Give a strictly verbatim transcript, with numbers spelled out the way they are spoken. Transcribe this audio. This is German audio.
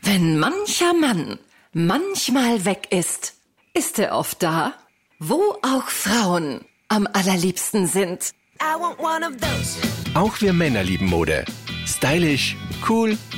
Wenn mancher Mann manchmal weg ist, ist er oft da, wo auch Frauen am allerliebsten sind. I want one of those. Auch wir Männer lieben Mode. Stylisch, cool